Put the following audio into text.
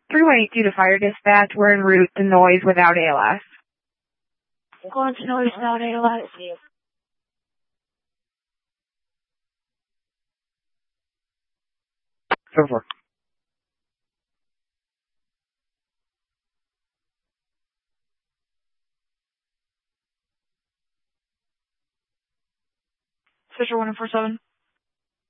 3182 to fire dispatch. We're en route to noise without ALS. Going to noise without ALS. So far. Fisher 1047.